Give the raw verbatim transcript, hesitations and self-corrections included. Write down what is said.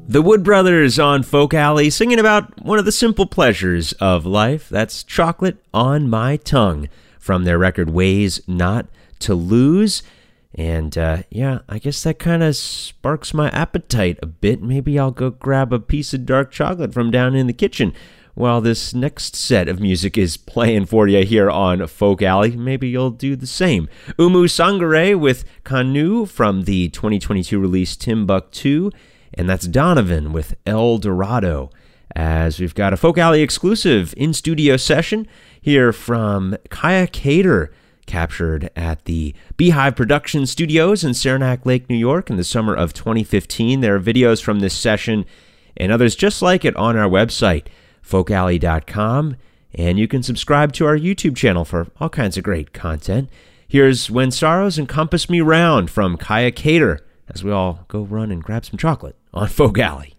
The Wood Brothers on Folk Alley singing about one of the simple pleasures of life. That's chocolate on my tongue from their record Ways Not to Lose. And uh, yeah, I guess that kind of sparks my appetite a bit. Maybe I'll go grab a piece of dark chocolate from down in the kitchen while this next set of music is playing for you here on Folk Alley. Maybe you'll do the same. Umu Sangare with Kanu from the twenty twenty-two release Timbuktu. And that's Donovan with El Dorado, as we've got a Folk Alley exclusive in-studio session here from Kaya Cater, captured at the Beehive Production Studios in Saranac Lake, New York in the summer of twenty fifteen. There are videos from this session and others just like it on our website, folk alley dot com, and you can subscribe to our YouTube channel for all kinds of great content. Here's When Sorrows Encompass Me Round from Kaya Cater, as we all go run and grab some chocolate on Folk Alley.